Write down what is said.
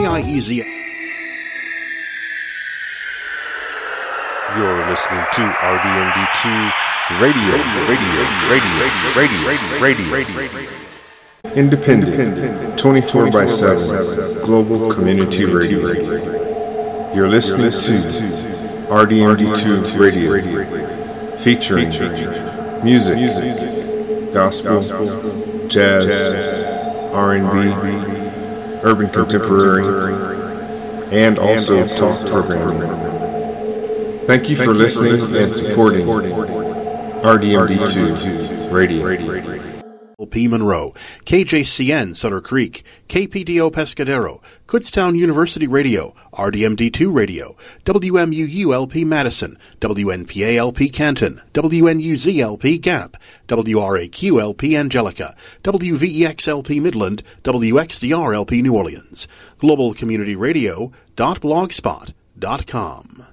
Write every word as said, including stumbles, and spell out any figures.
I E Z. You're listening to R D M D two Radio, Radio, Radio, Radio, Radio, Radio, Radio. Independent, twenty-four by seven, Global Community Radio. You're listening to R D M D two Radio, featuring music, gospel, jazz, R and B, urban contemporary, and also talk programming. Thank you for listening and supporting R D M D two Radio. L P Monroe, K J C N Sutter Creek, K P D O Pescadero, Kutztown University Radio, R D M D two Radio, W M U U L P Madison, W N P A L P Canton, W N U Z L P Gap, W R A Q L P Angelica, W V E X L P Midland, W X D R L P New Orleans, global community radio dot blogspot dot com.